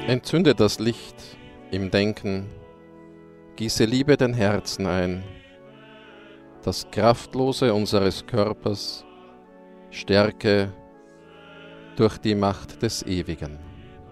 Entzünde das Licht im Denken, gieße Liebe den Herzen ein, das Kraftlose unseres Körpers stärke durch die Macht des Ewigen.